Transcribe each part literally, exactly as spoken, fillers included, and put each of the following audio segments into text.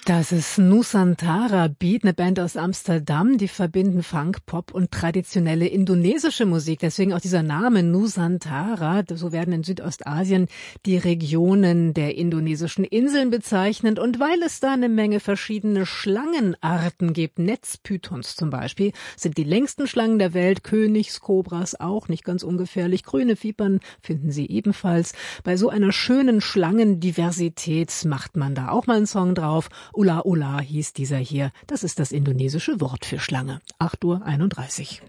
Das ist Nusantara Beat, eine Band aus Amsterdam, die verbinden Funk, Pop und traditionelle indonesische Musik. Deswegen auch dieser Name Nusantara. So werden in Südostasien die Regionen der indonesischen Inseln bezeichnet. Und weil es da eine Menge verschiedene Schlangenarten gibt, Netzpythons zum Beispiel, sind die längsten Schlangen der Welt, Königskobras auch, nicht ganz ungefährlich. Grüne Vipern finden Sie ebenfalls. Bei so einer schönen Schlangendiversität macht man da auch mal einen Song drauf. Ula Ula hieß dieser hier. Das ist das indonesische Wort für Schlange. acht Uhr einunddreißig.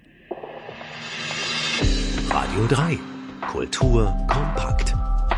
Radio drei. Kultur kompakt.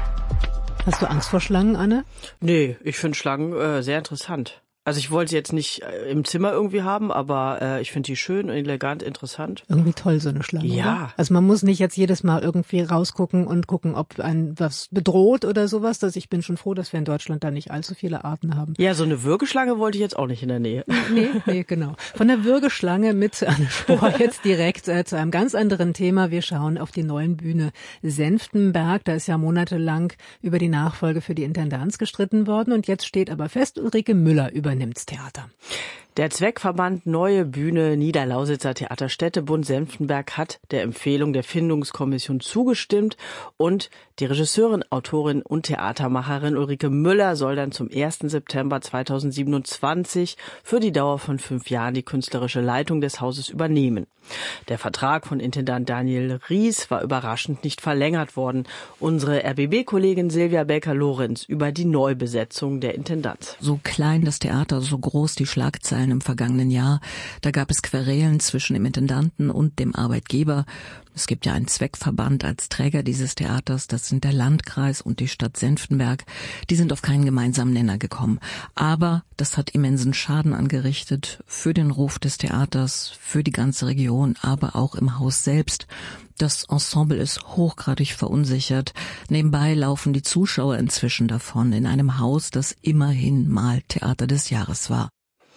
Hast du Angst vor Schlangen, Anne? Nee, ich finde Schlangen äh, sehr interessant. Also ich wollte sie jetzt nicht äh, im Zimmer irgendwie haben, aber äh, ich finde die schön, elegant, interessant. Irgendwie toll, so eine Schlange, ja. Oder? Also man muss nicht jetzt jedes Mal irgendwie rausgucken und gucken, ob ein was bedroht oder sowas. Das, ich bin schon froh, dass wir in Deutschland da nicht allzu viele Arten haben. Ja, so eine Würgeschlange wollte ich jetzt auch nicht in der Nähe. Nee, nee, genau. Von der Würgeschlange mit Anne Spohr jetzt direkt äh, zu einem ganz anderen Thema. Wir schauen auf die neuen Bühne Senftenberg. Da ist ja monatelang über die Nachfolge für die Intendanz gestritten worden. Und jetzt steht aber fest, Ulrike Müller übernimmt's Theater. Der Zweckverband Neue Bühne Niederlausitzer Theaterstädtebund Senftenberg hat der Empfehlung der Findungskommission zugestimmt und die Regisseurin, Autorin und Theatermacherin Ulrike Müller soll dann zum ersten September zweitausendsiebenundzwanzig für die Dauer von fünf Jahren die künstlerische Leitung des Hauses übernehmen. Der Vertrag von Intendant Daniel Ries war überraschend nicht verlängert worden. Unsere R B B-Kollegin Silvia Belker-Lorenz über die Neubesetzung der Intendanz. So klein das Theater, so groß die Schlagzeilen im vergangenen Jahr. Da gab es Querelen zwischen dem Intendanten und dem Arbeitgeber. Es gibt ja einen Zweckverband als Träger dieses Theaters, das sind der Landkreis und die Stadt Senftenberg. Die sind auf keinen gemeinsamen Nenner gekommen. Aber das hat immensen Schaden angerichtet für den Ruf des Theaters, für die ganze Region, aber auch im Haus selbst. Das Ensemble ist hochgradig verunsichert. Nebenbei laufen die Zuschauer inzwischen davon in einem Haus, das immerhin mal Theater des Jahres war.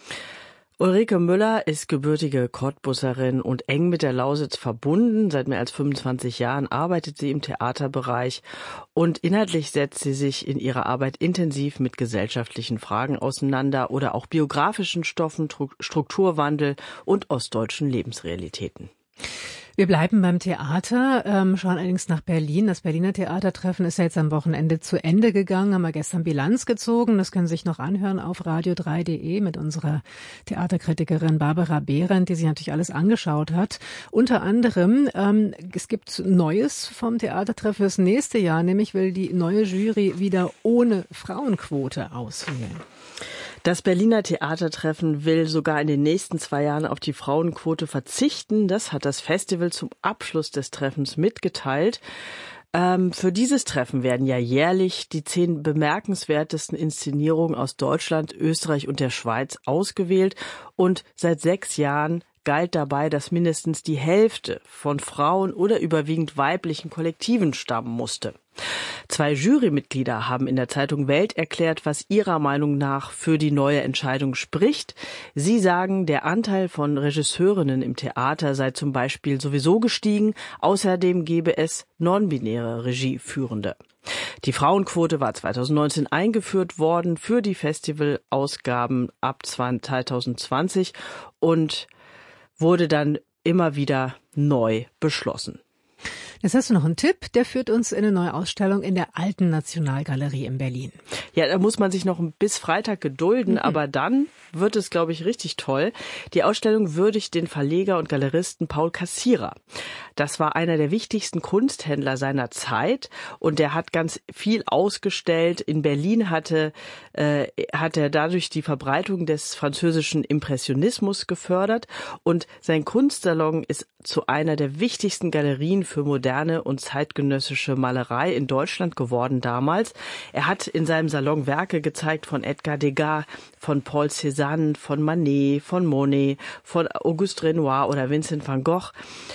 Ulrike Müller ist gebürtige Cottbusserin und eng mit der Lausitz verbunden. Seit mehr als fünfundzwanzig Jahren arbeitet sie im Theaterbereich und inhaltlich setzt sie sich in ihrer Arbeit intensiv mit gesellschaftlichen Fragen auseinander oder auch biografischen Stoffen, Strukturwandel und ostdeutschen Lebensrealitäten. Wir bleiben beim Theater, ähm, schauen allerdings nach Berlin. Das Berliner Theatertreffen ist ja jetzt am Wochenende zu Ende gegangen, haben wir gestern Bilanz gezogen. Das können Sie sich noch anhören auf radio drei punkt de mit unserer Theaterkritikerin Barbara Behrendt, die sich natürlich alles angeschaut hat. Unter anderem, ähm, es gibt Neues vom Theatertreffen fürs nächste Jahr, nämlich will die neue Jury wieder ohne Frauenquote auswählen. Das Berliner Theatertreffen will sogar in den nächsten zwei Jahren auf die Frauenquote verzichten. Das hat das Festival zum Abschluss des Treffens mitgeteilt. Ähm, für dieses Treffen werden ja jährlich die zehn bemerkenswertesten Inszenierungen aus Deutschland, Österreich und der Schweiz ausgewählt. Und seit sechs Jahren galt dabei, dass mindestens die Hälfte von Frauen oder überwiegend weiblichen Kollektiven stammen musste. Zwei Jurymitglieder haben in der Zeitung Welt erklärt, was ihrer Meinung nach für die neue Entscheidung spricht. Sie sagen, der Anteil von Regisseurinnen im Theater sei zum Beispiel sowieso gestiegen. Außerdem gebe es non-binäre Regieführende. Die Frauenquote war zweitausendneunzehn eingeführt worden für die Festivalausgaben ab zweitausendzwanzig und wurde dann immer wieder neu beschlossen. Jetzt hast du noch einen Tipp, der führt uns in eine neue Ausstellung in der Alten Nationalgalerie in Berlin. Ja, da muss man sich noch bis Freitag gedulden, mhm. aber dann wird es, glaube ich, richtig toll. Die Ausstellung würdigt den Verleger und Galeristen Paul Kassierer. Das war einer der wichtigsten Kunsthändler seiner Zeit und der hat ganz viel ausgestellt. In Berlin hatte, äh, hat er dadurch die Verbreitung des französischen Impressionismus gefördert und sein Kunstsalon ist zu einer der wichtigsten Galerien für moderne und zeitgenössische Malerei in Deutschland geworden damals. Er hat in seinem Salon Werke gezeigt von Edgar Degas, von Paul Cézanne, von Manet, von Monet, von Auguste Renoir oder Vincent van Gogh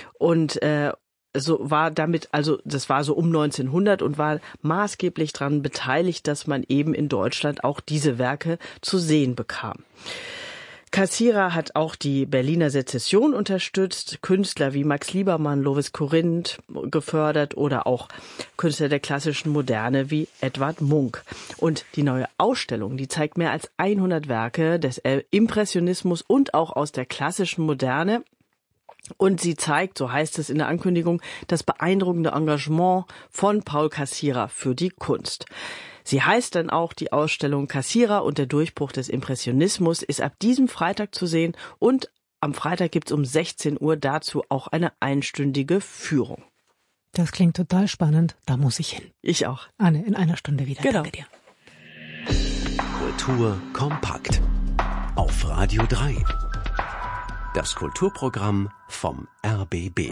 und äh, so war damit, also das war so um neunzehnhundert und war maßgeblich daran beteiligt, dass man eben in Deutschland auch diese Werke zu sehen bekam. Cassirer hat auch die Berliner Sezession unterstützt, Künstler wie Max Liebermann, Lovis Corinth gefördert oder auch Künstler der klassischen Moderne wie Edvard Munch. Und die neue Ausstellung, die zeigt mehr als hundert Werke des Impressionismus und auch aus der klassischen Moderne. Und sie zeigt, so heißt es in der Ankündigung, das beeindruckende Engagement von Paul Cassirer für die Kunst. Sie heißt dann auch die Ausstellung Cassirer und der Durchbruch des Impressionismus, ist ab diesem Freitag zu sehen und am Freitag gibt's um sechzehn Uhr dazu auch eine einstündige Führung. Das klingt total spannend, da muss ich hin. Ich auch. Anne, in einer Stunde wieder. Genau. Danke dir. Kultur kompakt auf Radio drei. Das Kulturprogramm vom R B B.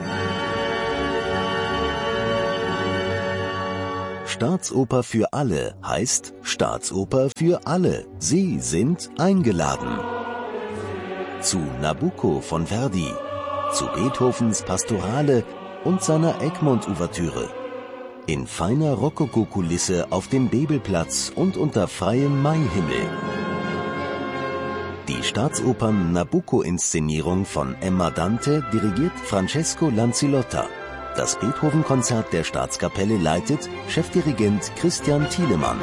Staatsoper für alle heißt Staatsoper für alle. Sie sind eingeladen. Zu Nabucco von Verdi, zu Beethovens Pastorale und seiner Egmont-Ouvertüre. In feiner Rokoko-Kulisse auf dem Bebelplatz und unter freiem Maihimmel. Die Staatsopern Nabucco-Inszenierung von Emma Dante dirigiert Francesco Lanzillotta. Das Beethoven-Konzert der Staatskapelle leitet Chefdirigent Christian Thielemann.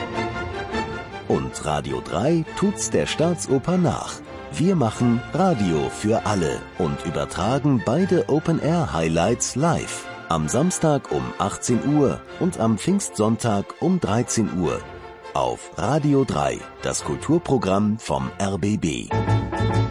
Und Radio drei tut's der Staatsoper nach. Wir machen Radio für alle und übertragen beide Open-Air-Highlights live. Am Samstag um achtzehn Uhr und am Pfingstsonntag um dreizehn Uhr. Auf Radio drei, das Kulturprogramm vom R B B.